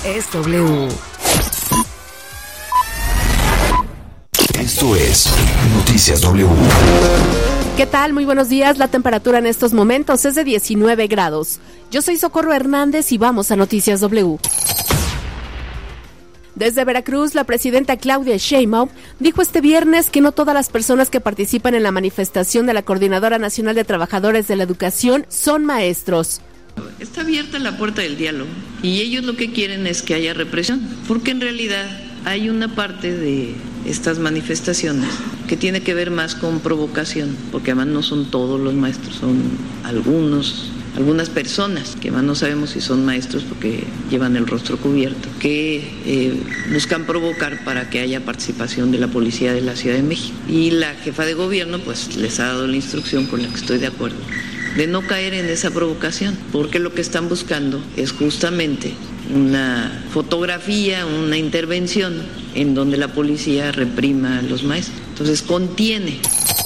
es W. Esto es Noticias W. ¿Qué tal? Muy buenos días. La temperatura en estos momentos es de 19 grados. Yo soy Socorro Hernández y vamos a Noticias W. Desde Veracruz, la presidenta Claudia Sheinbaum dijo este viernes que no todas las personas que participan en la manifestación de la Coordinadora Nacional de Trabajadores de la Educación son maestros. Está abierta la puerta del diálogo y ellos lo que quieren es que haya represión, porque en realidad hay una parte de estas manifestaciones que tiene que ver más con provocación, porque además no son todos los maestros, son algunas personas que además no sabemos si son maestros porque llevan el rostro cubierto, que buscan provocar para que haya participación de la policía de la Ciudad de México. Y la jefa de gobierno pues les ha dado la instrucción, con la que estoy de acuerdo, de no caer en esa provocación, porque lo que están buscando es justamente una fotografía, una intervención en donde la policía reprima a los maestros. Entonces contiene.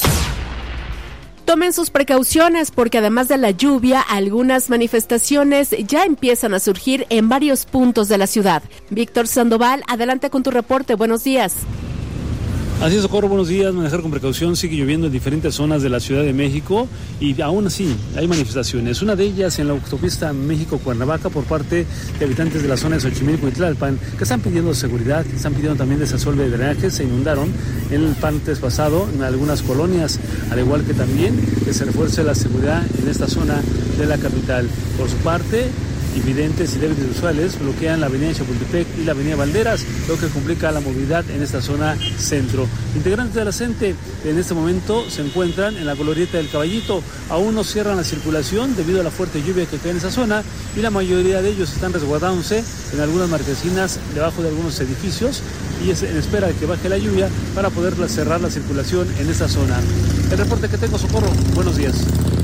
Tomen sus precauciones porque además de la lluvia, algunas manifestaciones ya empiezan a surgir en varios puntos de la ciudad. Víctor Sandoval, adelante con tu reporte. Buenos días. Así es, Socorro, buenos días. Manejar con precaución. Sigue lloviendo en diferentes zonas de la Ciudad de México y aún así hay manifestaciones. Una de ellas en la autopista México-Cuernavaca por parte de habitantes de la zona de Xochimilco y Tlalpan, que están pidiendo seguridad, que están pidiendo también desasolve de drenajes. Se inundaron en el martes pasado en algunas colonias, al igual que también que se refuerce la seguridad en esta zona de la capital. Por su parte, invidentes y débiles visuales bloquean la avenida Chapultepec y la avenida Valderas, lo que complica la movilidad en esta zona centro. Integrantes de la CENTE en este momento se encuentran en la glorieta del Caballito. Aún no cierran la circulación debido a la fuerte lluvia que cae en esa zona y la mayoría de ellos están resguardándose en algunas marquesinas debajo de algunos edificios y es en espera de que baje la lluvia para poder cerrar la circulación en esa zona. El reporte que tengo, Socorro. Buenos días.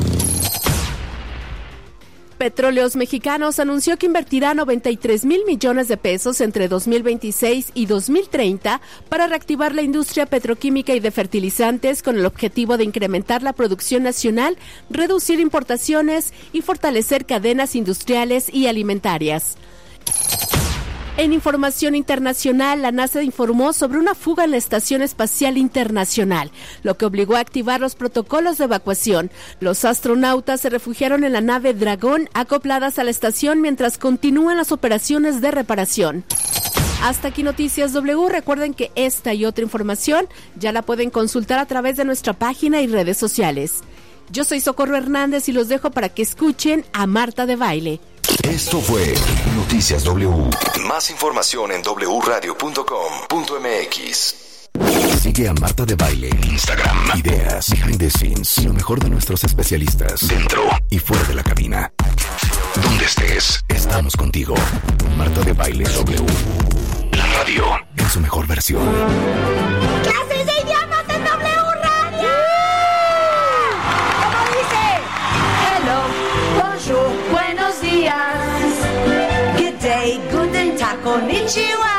Petróleos Mexicanos anunció que invertirá 93,000 millones de pesos entre 2026 y 2030 para reactivar la industria petroquímica y de fertilizantes con el objetivo de incrementar la producción nacional, reducir importaciones y fortalecer cadenas industriales y alimentarias. En información internacional, la NASA informó sobre una fuga en la Estación Espacial Internacional, lo que obligó a activar los protocolos de evacuación. Los astronautas se refugiaron en la nave Dragón, acopladas a la estación mientras continúan las operaciones de reparación. Hasta aquí Noticias W. Recuerden que esta y otra información ya la pueden consultar a través de nuestra página y redes sociales. Yo soy Socorro Hernández y los dejo para que escuchen a Marta de Baile. Esto fue Noticias W. Más información en wradio.com.mx. Sigue a Marta de Baile en Instagram. Ideas, behind the scenes y lo mejor de nuestros especialistas dentro y fuera de la cabina. Donde estés, estamos contigo. Marta de Baile W. La radio en su mejor versión. ¡Clases de idiomas en W Radio! ¿Cómo dice? Hello, bonjour, buenos días. Good day, guten tag, konnichiwa.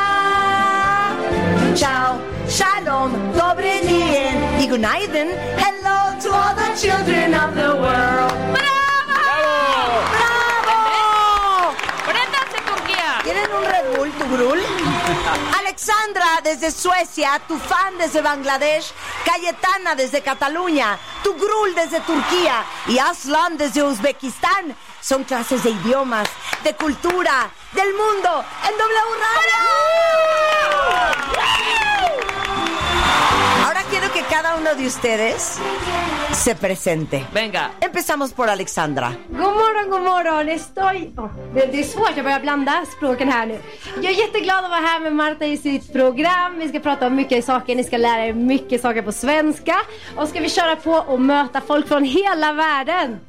Ciao, shalom, dobre dien y goodnighten. Hello to all the children of the world. ¡Bravo! ¡Bravo! ¡Préndanse, Turquía! ¿Tienen un Red Bull, tu Grul? Alexandra desde Suecia, tu fan desde Bangladesh, Cayetana desde Cataluña, tu Grul desde Turquía y Aslan desde Uzbekistán. Son clases de idiomas, de cultura, del mundo en W Radio. Ahora quiero que cada uno de ustedes se presente. Venga. Empezamos por Alexandra. God morgon. Det är svårt, jag börjar blanda språken här nu. Jag är jätteglad att vara här med Marta i sitt program. Vi ska prata om mycket saker, ni ska lära er mycket saker på svenska. Och ska vi köra på och möta folk från hela världen.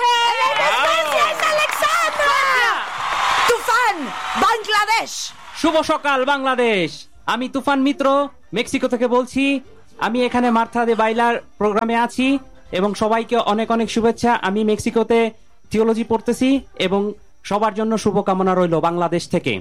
Alexandra! Tufan, Bangladesh. শুভ সকাল বাংলাদেশ। আমি তুফান মিত্র মেক্সিকো থেকে বলছি। আমি এখানে মার্থা দে বাইলার প্রোগ্রামে আছি এবং সবাইকে অনেক অনেক শুভেচ্ছা। আমি মেক্সিকোতে থিওলজি পড়তেছি এবং সবার জন্য শুভকামনা রইল বাংলাদেশ থেকে।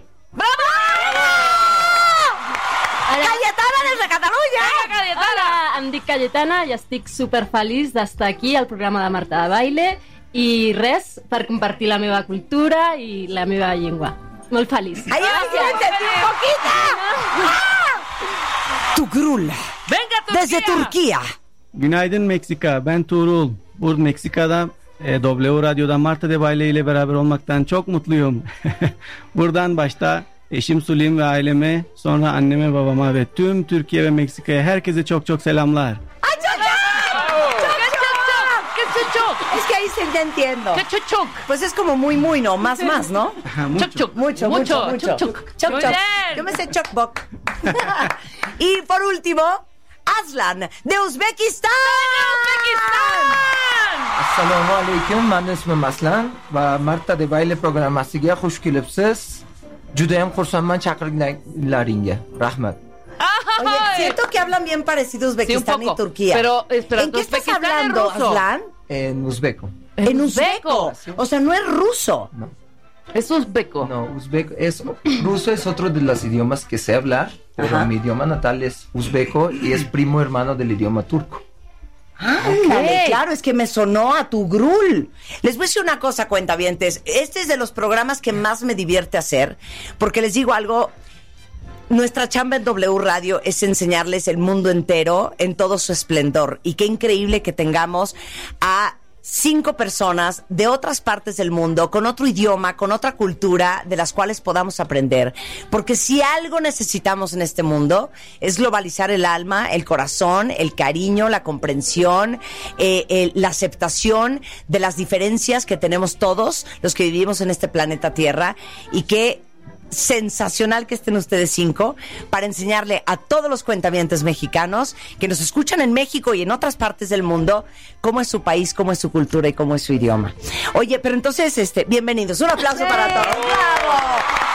Cayetana desde Catalunya. Hola, em dic Cayetana i estic super feliç d'estar aquí al programa de Marta de Baile i res, per compartir la meva cultura i la meva llengua. Muy feliz. ¡Ahí entendí un poquito! Tugrul. Venga, Turquía. Desde Turquía. Günaydın Meksika, ben Tuğrul. Meksika'da W Radyo'da Marta Debayle ile beraber olmaktan çok mutluyum. Buradan başta eşim Sulim ve aileme, sonra anneme, babama ve tüm Türkiye ve Meksika'ya herkese çok çok selamlar. ¡Ay, choc! Es que ahí sí te entiendo. Choc. Pues es como muy, ¿no? Más, ¿no? Choc. Mucho. Choc. Choc. Muy bien. Yo me sé chocbok. Y por último, Aslan, de Uzbekistán. Assalomu alaykum. Mening ismim Aslan va Marta de Bayle programmasiga xush kelibsiz. Juda ham xursandman chaqirganlaringga. Rahmat. Oye, siento que hablan bien parecido Uzbekistán Sí, un poco. y Turquía. Pero, espera, ¿en qué estás Uzbekistán hablando, es ruso. Aslan? En uzbeko. En uzbeco. O sea, no es ruso. Es uzbeco. No, uzbeko es ruso, es otro de los idiomas que sé hablar, pero Ajá. mi idioma natal es uzbeko y es primo hermano del idioma turco. Ándale, claro, es que me sonó a Tugrul. Les voy a decir una cosa, cuentavientes. Este es de los programas que más me divierte hacer, porque les digo algo. Nuestra chamba en W Radio es enseñarles el mundo entero en todo su esplendor. Y qué increíble que tengamos a 5 personas de otras partes del mundo, con otro idioma, con otra cultura, de las cuales podamos aprender. Porque si algo necesitamos en este mundo, es globalizar el alma, el corazón, el cariño, la comprensión, la aceptación de las diferencias que tenemos todos los que vivimos en este planeta Tierra. Y que sensacional que estén ustedes 5 para enseñarle a todos los cuentavientes mexicanos que nos escuchan en México y en otras partes del mundo cómo es su país, cómo es su cultura y cómo es su idioma. Oye, pero entonces, bienvenidos. Un aplauso para todos. ¡Bravo!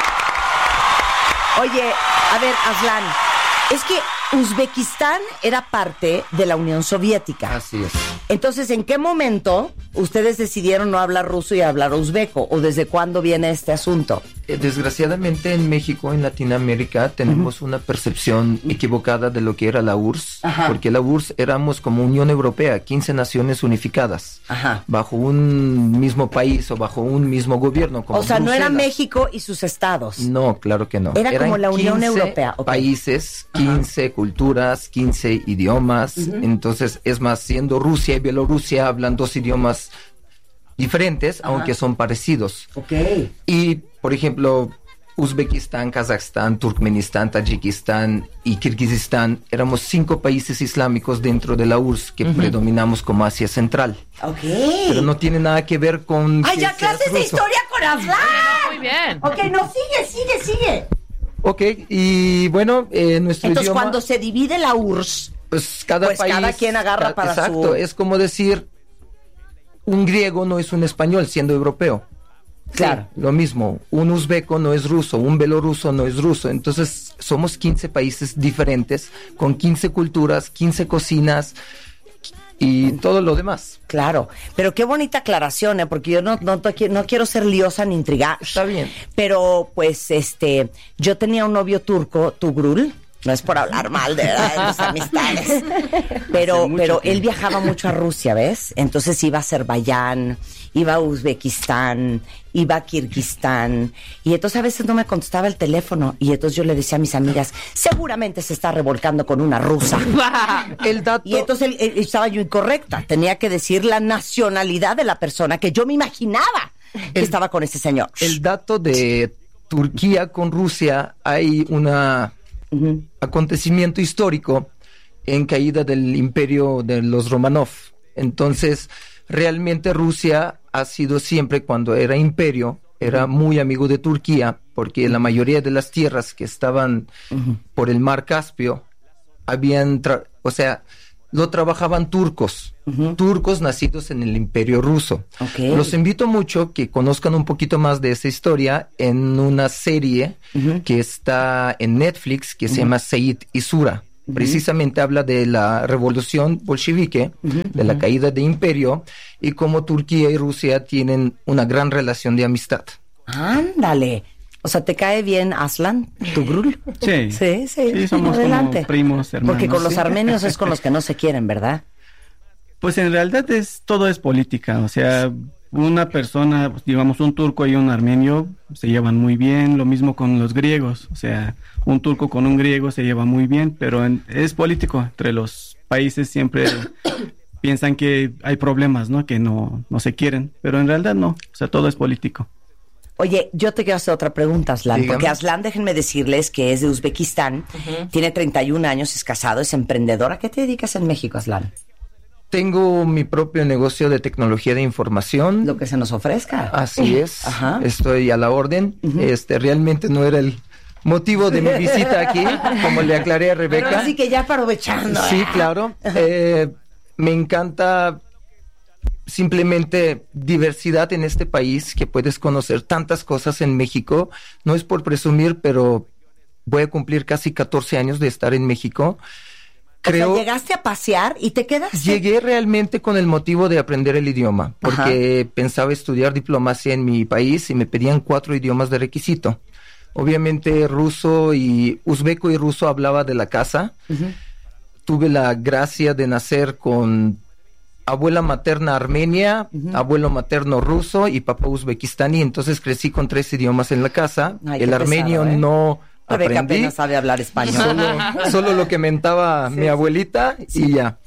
Oye, a ver, Aslan, es que Uzbekistán era parte de la Unión Soviética. Así es. Entonces, ¿en qué momento ustedes decidieron no hablar ruso y hablar uzbeco? ¿O desde cuándo viene este asunto? Desgraciadamente en México, en Latinoamérica, tenemos una percepción equivocada de lo que era la URSS, Ajá. porque la URSS éramos como Unión Europea, 15 naciones unificadas, Ajá. bajo un mismo país o bajo un mismo gobierno. Como O sea, no era Bruselas. México y sus estados. No, claro que no. Era Eran como la Unión 15 Europea. Ok. países, 15 culturas, 15 idiomas. Entonces, es más, siendo Rusia y Bielorrusia, hablan 2 idiomas diferentes, aunque son parecidos. Ok. Y, por ejemplo, Uzbekistán, Kazajstán, Turkmenistán, Tayikistán y Kirguistán, éramos 5 países islámicos dentro de la URSS que predominamos como Asia Central. Ok. Pero no tiene nada que ver con... ¡Ay, que ya seas clases de ruso. historia con Aslan! Muy bien. Ok, no, sigue. Ok, y bueno, nuestro Entonces, idioma... cuando se divide la URSS, Pues cada Pues país... cada quien agarra para exacto, su... es como decir, un griego no es un español siendo europeo. Claro. Sí, lo mismo, un uzbeco no es ruso, un belorruso no es ruso. Entonces, somos 15 países diferentes, con 15 culturas, 15 cocinas y todo lo demás. claro. Pero qué bonita aclaración, ¿eh? Porque yo no quiero ser liosa ni intrigar. Está bien. Pero, pues, yo tenía un novio turco, Tugrul. No es por hablar mal de mis amistades. Pero él viajaba mucho a Rusia, ¿ves? Entonces iba a Azerbaiyán, iba a Uzbekistán, iba a Kirguistán. Y entonces a veces no me contestaba el teléfono. Y entonces yo le decía a mis amigas, seguramente se está revolcando con una rusa. El dato... Y entonces él estaba yo incorrecta. Tenía que decir la nacionalidad de la persona que yo me imaginaba que estaba con ese señor. El dato de Turquía con Rusia, hay una... acontecimiento histórico en caída del imperio de los Romanov. Entonces, realmente Rusia ha sido siempre, cuando era imperio, era muy amigo de Turquía, porque la mayoría de las tierras que estaban por el mar Caspio, lo trabajaban turcos, turcos nacidos en el imperio ruso. Okay. Los invito mucho que conozcan un poquito más de esa historia en una serie que está en Netflix que se llama Seyit y Sura. Precisamente habla de la revolución bolchevique, de la caída del imperio y cómo Turquía y Rusia tienen una gran relación de amistad. Ándale. O sea, ¿te cae bien Aslan, Tugrul? Sí. Sí, somos adelante. como primos, hermanos. Porque con los Sí. armenios es con los que no se quieren, ¿verdad? Pues en realidad todo es política, o sea, una persona, digamos un turco y un armenio se llevan muy bien, lo mismo con los griegos, o sea, un turco con un griego se lleva muy bien, pero es político, entre los países siempre piensan que hay problemas, ¿no? Que no se quieren, pero en realidad no, o sea, todo es político. Oye, yo te quiero hacer otra pregunta, Aslan, Dígame. porque Aslan, déjenme decirles que es de Uzbekistán, tiene 31 años, es casado, es emprendedor. ¿A qué te dedicas en México, Aslan? Tengo mi propio negocio de tecnología de información. Lo que se nos ofrezca. Así es. Ajá. Estoy a la orden. Realmente no era el motivo de mi visita aquí, como le aclaré a Rebeca. Pero así que ya aprovechando. Sí, claro. Me encanta simplemente diversidad en este país, que puedes conocer tantas cosas en México. No es por presumir, pero voy a cumplir casi 14 años de estar en México. O sea, llegaste a pasear y te quedaste. Llegué realmente con el motivo de aprender el idioma, porque pensaba estudiar diplomacia en mi país y me pedían 4 idiomas de requisito. Obviamente ruso y uzbeco y ruso hablaba de la casa. Tuve la gracia de nacer con abuela materna armenia, abuelo materno ruso y papá uzbekistaní. Entonces crecí con 3 idiomas en la casa. Ay, el armenio pesado, ¿eh? No Rebeca aprendí. apenas sabe hablar español. Solo lo que mentaba mi abuelita y ya.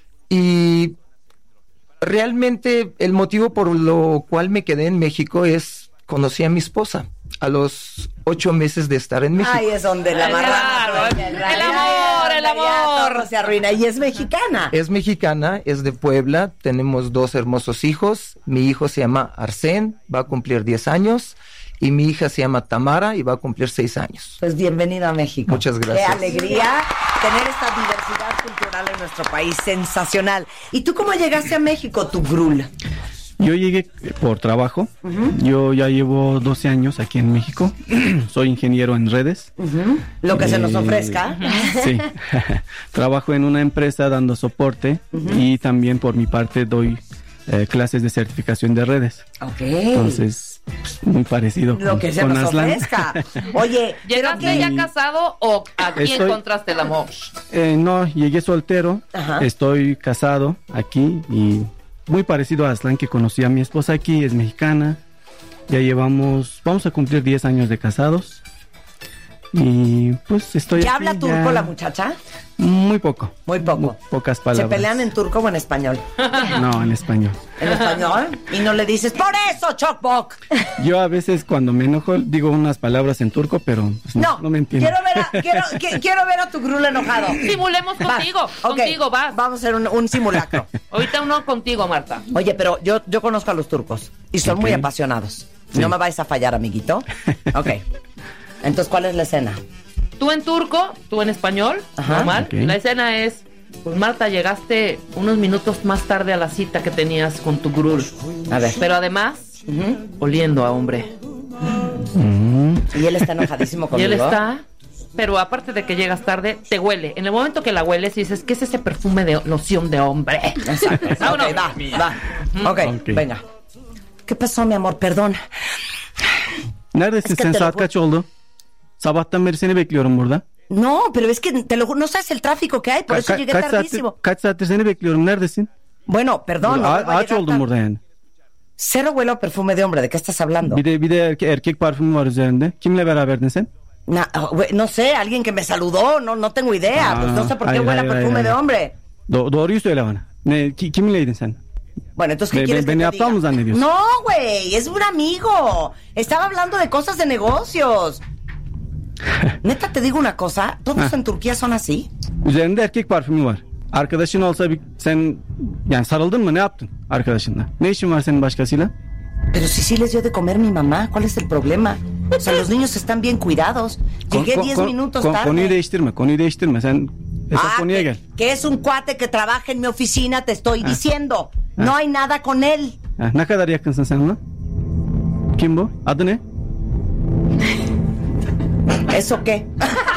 Y realmente el motivo por lo cual me quedé en México es conocí a mi esposa a los 8 meses de estar en México. Ahí es donde la marrana. El amor. Todo se arruina. Y es mexicana. Es mexicana, es de Puebla, tenemos 2 hermosos hijos. Mi hijo se llama Arsén, va a cumplir 10 años. Y mi hija se llama Tamara y va a cumplir 6 años. Pues bienvenido a México. Muchas gracias. Qué alegría tener esta diversidad cultural en nuestro país. Sensacional. ¿Y tú cómo llegaste a México, tu grul? Yo llegué por trabajo. Yo ya llevo 12 años aquí en México. Soy ingeniero en redes. Lo que se nos ofrezca. Sí. Trabajo en una empresa dando soporte y también por mi parte doy clases de certificación de redes. Ok. Entonces, muy parecido Lo que se con nos Aslan. ofrezca. Oye, ¿llegaste ya casado o aquí encontraste el amor? No, llegué soltero. Estoy casado aquí y muy parecido a Aslan, que conocí a mi esposa aquí, es mexicana. Ya vamos a cumplir 10 años de casados. Y pues estoy ¿Ya aquí, habla turco la muchacha? Muy poco. Muy poco. Pocas ¿Se palabras. pelean en turco o en español? No, en español. ¿En español? Y no le dices, ¡por eso, Chokbok! Yo a veces cuando me enojo digo unas palabras en turco, pero pues, no me entiendo. Quiero ver a tu grul enojado. Simulemos contigo. Ok, Contigo, vas. Vamos a hacer un simulacro. Ahorita uno contigo, Marta. Oye, pero yo conozco a los turcos y son muy apasionados. Sí. No me vais a fallar, amiguito. Ok. Entonces, ¿cuál es la escena? Tú en turco, tú en español, normal. Ok. La escena es, pues Marta, llegaste unos minutos más tarde a la cita que tenías con tu grul. A ver. Pero además, oliendo a hombre. Y él está enojadísimo Y conmigo. él está, pero aparte de que llegas tarde, te huele. En el momento que la hueles y dices, ¿qué es ese perfume de loción de hombre? Exacto. Vámonos. Ok, va. Ok, venga. ¿Qué pasó, mi amor? Perdón. Neredesin Es que sen? te lo Saat juro. kaç oldu? Sabahtan beri seni bekliyorum burada. No, pero es que te lo juro, no sabes el tráfico que hay, por eso llegué tardísimo. Kaç saattir seni bekliyorum. Neredesin? Bueno, perdón. no vuelvo a Ağaç llegar oldum tarde. burada yani. Cero huelo a perfume de hombre, ¿de qué estás hablando? Bir de erkek parfümü var üzerinde. Kimle beraberdin sen? No sé, alguien que me saludó, no tengo idea. Pues no sé por qué huele a perfume de hombre. Doğruyu söyle bana. Kimleydin sen? Bueno, entonces, ¿qué quieres que ¿Beni te aptal mı diga? zannediyorsun? No, güey, es un amigo. Estaba hablando de cosas de negocios. Neta, te digo una cosa, ¿todos en Turquía son así? Üzerinde erkek parfümü var. Arkadaşın olsa sen yani sarıldın mı, ne yaptın arkadaşınla? Ne işin var senin başkasıyla? Pero si sí les dio de comer mi mamá, ¿cuál es el problema? O sea, los niños están bien cuidados. Llegué 10 minutos tarde. Konuyu değiştirme. Sen esas konuya gel. Que es un cuate que trabaja en mi oficina, te estoy diciendo. No hay nada con él. Ne kadar yakınsın sen ona? Kim bu? Adı ne? ¿Eso qué?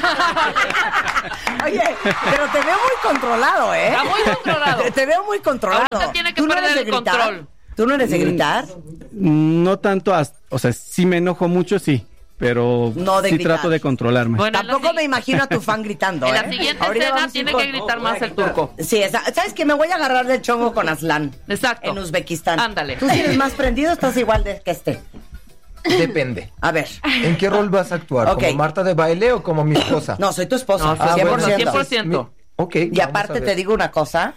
Oye, pero te veo muy controlado, ¿eh? Está muy controlado. Te veo muy controlado. Ahorita tiene que ¿Tú no perder eres de el gritar? control. ¿Tú no eres de gritar? No tanto, o sea, si me enojo mucho, sí. pero No de sí gritar. trato de controlarme. Bueno, Tampoco me imagino a tu fan gritando, en ¿eh? la siguiente Ahorita escena vamos a ir tiene con- que gritar más el turco. Sí, ¿sabes qué? Me voy a agarrar del chongo con Aslan. Exacto. En Uzbekistán. Ándale. ¿Tú si eres más prendido o estás igual de que este? Depende. A ver. ¿En qué rol vas a actuar? Ok. ¿Como Marta de baile o como mi esposa? No, soy tu esposa. No, 100%. bueno, 100%. Ok. Y vamos a aparte ver. te digo una cosa.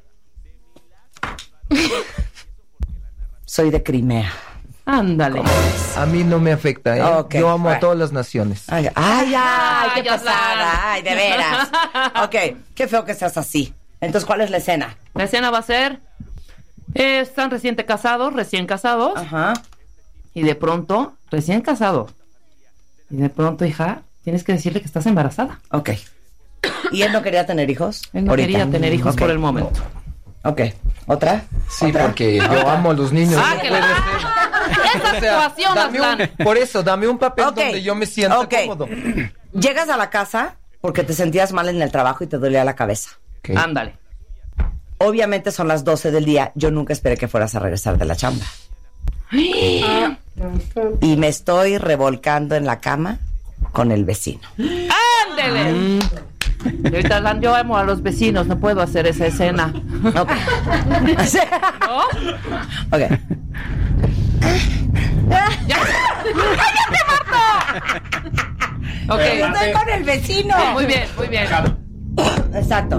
Soy de Crimea. Ándale. A mí no me afecta, ¿eh? Ok, Yo amo bueno. a todas las naciones. Ay, qué ya pasada. Ay, de veras. Ok, qué feo que seas así. Entonces, ¿cuál es la escena? La escena va a ser... están recién casados. Ajá. Y de pronto, recién casado. Y de pronto, hija, tienes que decirle que estás embarazada. Ok. ¿Y él no quería tener hijos? Él no Ahorita. quería tener hijos Ok. por el momento. Ok. ¿Otra? Sí, ¿Otra? porque yo amo a los niños. Ah, no que puede la- ser. Esa O sea, actuación, dame Aslan. por eso, dame un papel Ok. donde yo me sienta Ok. cómodo. Llegas a la casa porque te sentías mal en el trabajo y te dolía la cabeza. Ok. Ándale. Obviamente son las 12 del día. Yo nunca esperé que fueras a regresar de la chamba. Y me estoy revolcando en la cama con el vecino. ¡Ándele! Y ahorita, Alan, yo amo a los vecinos, no puedo hacer esa escena. Ok. ¿No? Ok. ¡Cállate, Marta! Ok. Estoy con el vecino. Muy bien, muy bien. Exacto.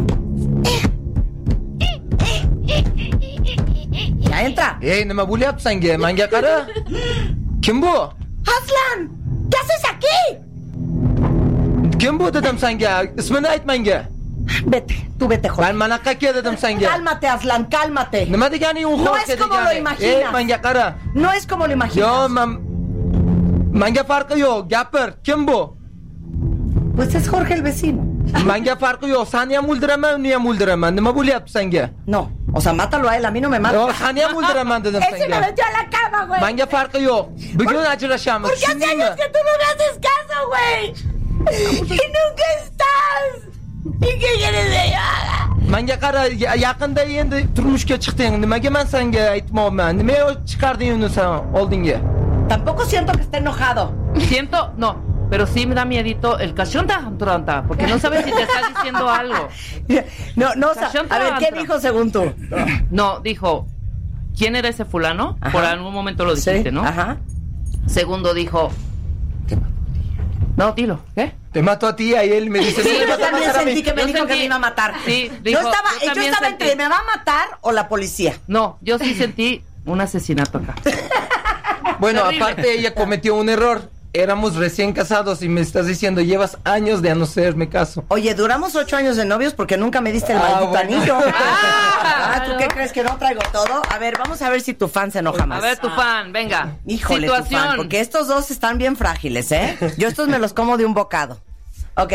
Ya entra. Hey, nima bo'lyapsan senga? Menga qara. Kim bu? Aslan, ¿qué haces aquí? Kim bu dedim senga? Ismini ayt menga. Vete, tú vete, Men joder. mana qayerga dedim senga? Cálmate, Aslan, cálmate. Nima degani u No xo'rga es como lo degani? imaginas. Menga qara. No es como lo imaginas. Yo, menga farqi yo'q. Gapir. Kim bu? Pues es Jorge el vecino. Menga farqi yo'q. Seni ham o'ldiraman, uni ham o'ldiraman. Nima bo'lyapti senga? No, o sea, mátalo a él, a mí no me mata. Yo, seni ham o'ldiraman dedim Ese me senga. metió a la cama, güey. Menga farqi yo'q. Bugun ajrashamiz. ¿Por qué hace años que tú no me haces caso, güey? Y nunca estás. ¿Y qué quieres de ella? Menga qara, yaqinda endi turmushga chiqding. Nimaga men senga aytmoqman? Nima chiqarding uni sen oldinga? Tampoco siento que esté enojado. Siento, no, pero sí me da miedito el cachonda, porque no sabes si te está diciendo algo. No, o sea, a ver, ¿qué dijo según tú? No, dijo, ¿quién era ese fulano? Ajá. Por algún momento lo dijiste, Sí, ¿no? Ajá. Segundo dijo, no, dilo, ¿qué? Te mato a ti, a él me dice, Sí, "No, yo te también matas a mí". sentí que me Yo dijo que sentí- me iba a matar. Sí, yo dijo, estaba, yo yo también estaba sentí. entre me va a matar o la policía. No, yo sí sentí un asesinato acá. Bueno, Terrible. aparte ella cometió un error. Éramos recién casados y me estás diciendo, llevas años de no hacerme caso. Oye, duramos 8 años de novios porque nunca me diste el maldito bueno. anillo. Ah, ¿Tú qué crees que no traigo todo? A ver, vamos a ver si tu fan se enoja más. A ver, tu fan, venga. Híjole, tu situación. fan, porque estos dos están bien frágiles, ¿eh? Yo estos me los como de un bocado. Ok.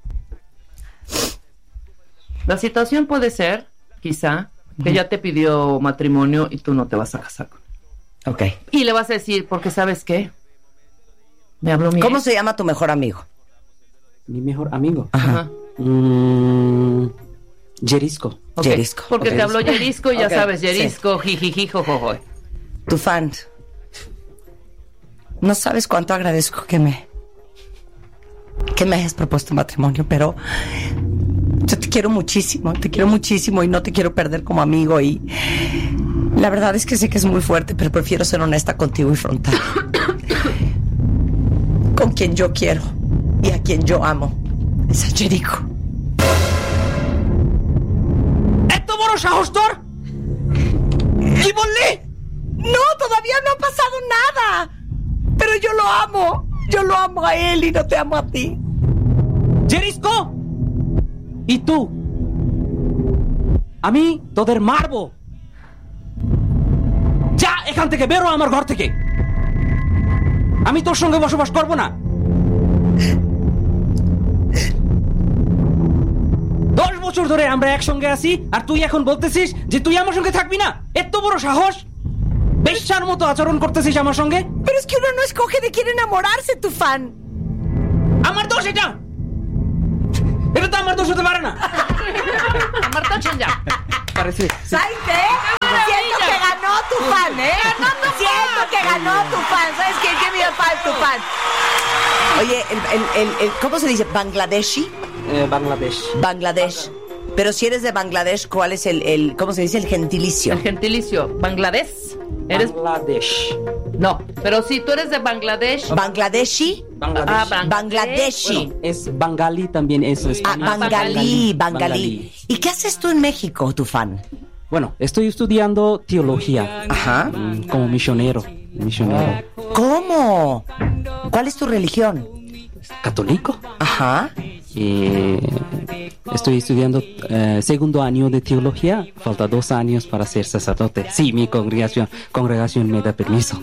La situación puede ser, quizá, que ya te pidió matrimonio y tú no te vas a casar con él. Ok. Y le vas a decir, porque ¿sabes qué? Me habló mi ¿Cómo ex. se llama tu mejor amigo? Mi mejor amigo. Ajá. Yerisco. Ok, Yerisco. Porque Ok. te habló Yerisco, ya Ok, sabes, sí. Yerisco, jijiji, jojojo. Tu fan. No sabes cuánto agradezco que me hayas propuesto matrimonio, pero yo te quiero muchísimo y no te quiero perder como amigo y la verdad es que sé que es muy fuerte, pero prefiero ser honesta contigo y frontal. Con quien yo quiero y a quien yo amo es a Jericho. এত বড় সাহস তোর? কি বললি? No, todavía no ha pasado nada. Pero yo lo amo a él y no te amo a ti. জেরিস্কো? ¿Y tú? আমি তোদের মারবো। যা এখান থেকে বেরো আমার ঘর থেকে। আমি তোর সঙ্গে বসবাস করব না। 10 বছর ধরে আমরা একসঙ্গে আছি আর তুই এখন বলতেছিস যে তুই আমার সঙ্গে থাকবি না? এত বড় সাহস? বেশ্যার মতো আচরণ করতেছিস আমার সঙ্গে? Pero es que uno no escoge de quién enamorarse, tu fan. আমার দোষ এটা? এটা তো আমার দোষ হতে পারে না। Marta ya. Parece. ¿Sabes qué? Siento que ganó tu fan, ¿eh? Siento que ganó tu fan. ¿Sabes qué? Give me a five, tu fan. Oye, ¿cómo se dice? ¿Bangladeshi? Bangladesh. Bangladesh. Pero si eres de Bangladesh, ¿cuál es ¿cómo se dice? El gentilicio. El gentilicio. ¿Bangladesh? ¿Eres? Bangladesh. No, pero si tú eres de Bangladesh. ¿Bangladeshi? Bangladeshi. Bueno, es Bangali también, es español. Bangalí. ¿Y qué haces tú en México, tu fan? Bueno, estoy estudiando teología. Ajá. Como misionero. ¿Cómo? ¿Cuál es tu religión? Católico. Ajá. Estoy estudiando segundo año de teología. Falta 2 años para ser sacerdote. Sí, mi congregación me da permiso.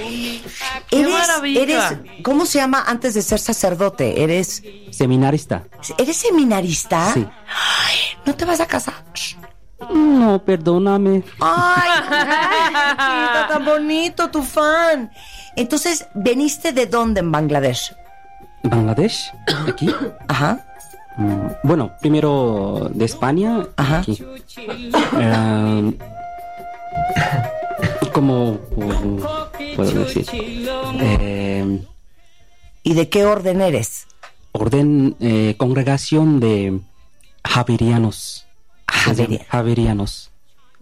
Eres, ¿cómo se llama antes de ser sacerdote? Eres seminarista. ¿Eres seminarista? Sí. Ay, ¿no te vas a casar? No, perdóname. Ay, chiquita, tan bonito tu fan. Entonces, ¿veniste de dónde en Bangladesh? ¿Bangladesh? ¿Aquí? Ajá. Bueno, primero de España. Ajá. Aquí. ¿Cómo puedo decir? ¿Y de qué orden eres? Congregación de Javerianos. Javerianos.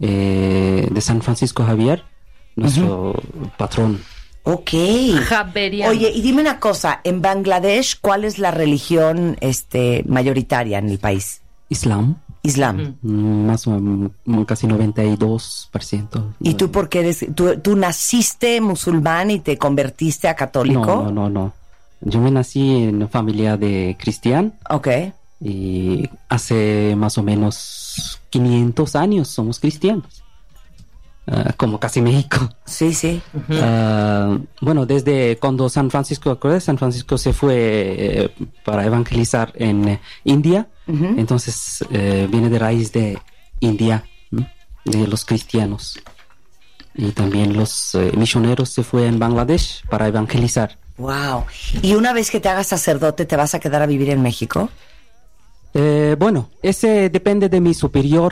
De San Francisco Javier, nuestro patrón. Ok. Javeriano. Oye, y dime una cosa, en Bangladesh, ¿cuál es la religión mayoritaria en el país? Islam. Más o menos, casi 92%. ¿Y tú por qué tú naciste musulmán y te convertiste a católico? No. Yo me nací en una familia de cristiano. Ok. Y hace más o menos 500 años somos cristianos. Como casi México. Sí. Bueno, desde cuando San Francisco se fue para evangelizar en India, entonces viene de raíz de India, de los cristianos. Y también los misioneros se fue en Bangladesh para evangelizar. Wow. ¿Y una vez que te hagas sacerdote, te vas a quedar a vivir en México? Bueno, ese depende de mi superior,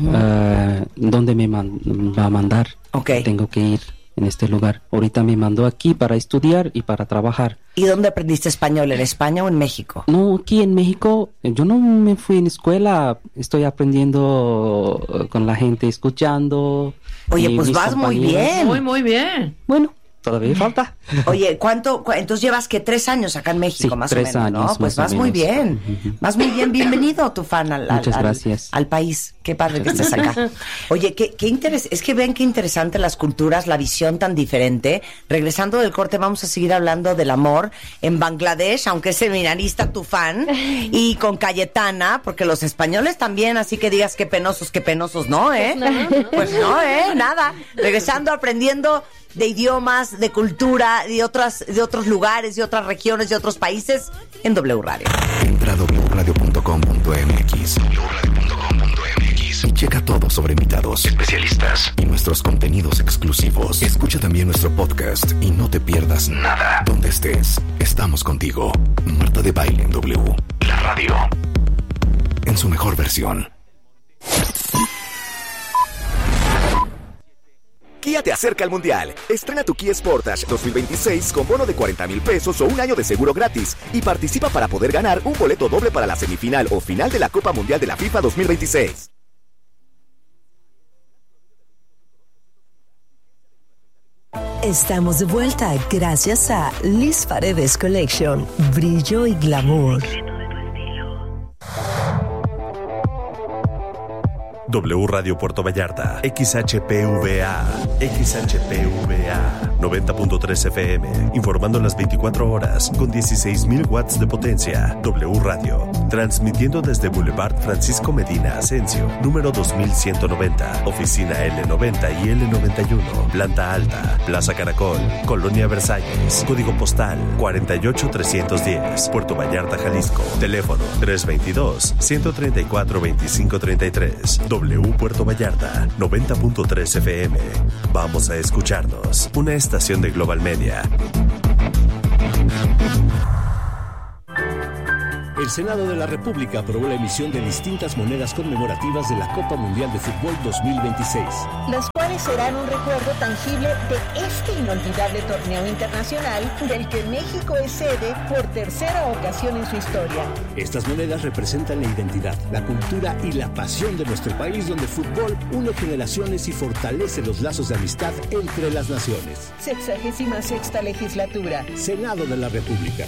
dónde me va a mandar. Okay. Tengo que ir en este lugar. Ahorita me mandó aquí para estudiar y para trabajar. ¿Y dónde aprendiste español? ¿En España o en México? No, aquí en México. Yo no me fui en escuela. Estoy aprendiendo con la gente, escuchando. Oye, pues vas muy bien. Muy bien. Bueno. Todavía falta. Oye, entonces llevas que 3 años acá en México, sí, más o menos, años, ¿no? Pues vas muy bien. Vas muy bien. Bienvenido, tu fan, Muchas gracias. al país. Qué padre que estés acá. Oye, qué es que ven qué interesante las culturas, la visión tan diferente. Regresando del corte, vamos a seguir hablando del amor en Bangladesh, aunque es seminarista tu fan, y con Cayetana, porque los españoles también, así que digas qué penosos, ¿no, eh? Pues no, nada. Regresando, aprendiendo de idiomas, de cultura, de otros lugares, de otras regiones, de otros países, en W Radio. Entra a wradio.com.mx y checa todo sobre invitados, especialistas y nuestros contenidos exclusivos. Escucha también nuestro podcast y no te pierdas nada. Donde estés, estamos contigo. Marta de Baile en W, la radio, en su mejor versión. Kia te acerca al Mundial. Estrena tu Kia Sportage 2026 con bono de 40,000 pesos o un año de seguro gratis y participa para poder ganar un boleto doble para la semifinal o final de la Copa Mundial de la FIFA 2026. Estamos de vuelta gracias a Liz Paredes Collection. Brillo y glamour. W Radio Puerto Vallarta, XHPVA 90.3 FM, informando las 24 horas con 16,000 watts de potencia. W Radio, transmitiendo desde Boulevard Francisco Medina Asensio, número 2190, oficina L90 y L91, planta alta, Plaza Caracol, Colonia Versalles, código postal 48310, Puerto Vallarta, Jalisco, teléfono 322-134-2533. W Puerto Vallarta, 90.3 FM. Vamos a escucharnos. Una estación de Global Media. El Senado de la República aprobó la emisión de distintas monedas conmemorativas de la Copa Mundial de Fútbol 2026. Las cuales serán un recuerdo tangible de este inolvidable torneo internacional del que México es sede por tercera ocasión en su historia. Estas monedas representan la identidad, la cultura y la pasión de nuestro país, donde el fútbol une generaciones y fortalece los lazos de amistad entre las naciones. 66ª legislatura. Senado de la República.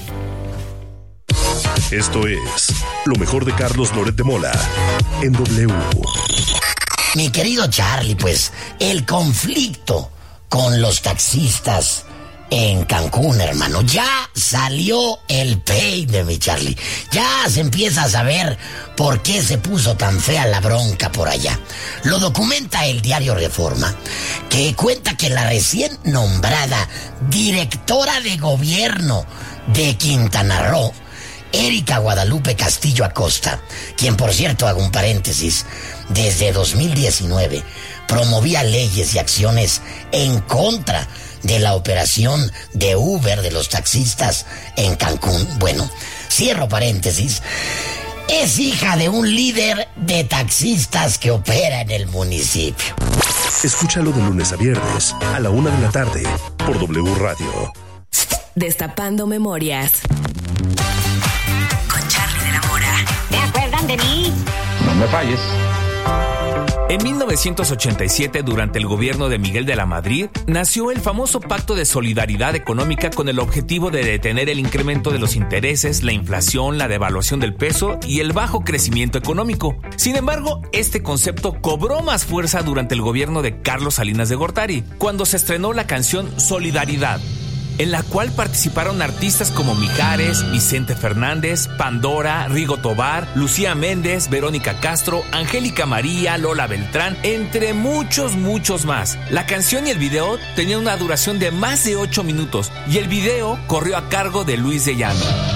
Esto es lo mejor de Carlos Loret de Mola en W. Mi querido Charlie, pues el conflicto con los taxistas en Cancún, hermano, ya salió el peine, mi Charlie. Ya se empieza a saber por qué se puso tan fea la bronca por allá. Lo documenta el diario Reforma, que cuenta que la recién nombrada directora de gobierno de Quintana Roo, Erika Guadalupe Castillo Acosta, quien, por cierto, hago un paréntesis, desde 2019 promovía leyes y acciones en contra de la operación de Uber de los taxistas en Cancún. Bueno, cierro paréntesis. Es hija de un líder de taxistas que opera en el municipio. Escúchalo de lunes a viernes a la 1 de la tarde por W Radio. Destapando memorias. ¿Te acuerdan de mí? No me falles. En 1987, durante el gobierno de Miguel de la Madrid, nació el famoso Pacto de Solidaridad Económica con el objetivo de detener el incremento de los intereses, la inflación, la devaluación del peso y el bajo crecimiento económico. Sin embargo, este concepto cobró más fuerza durante el gobierno de Carlos Salinas de Gortari, cuando se estrenó la canción Solidaridad, en la cual participaron artistas como Mijares, Vicente Fernández, Pandora, Rigo Tobar, Lucía Méndez, Verónica Castro, Angélica María, Lola Beltrán, entre muchos más. La canción y el video tenían una duración de más de 8 minutos y el video corrió a cargo de Luis de Llano.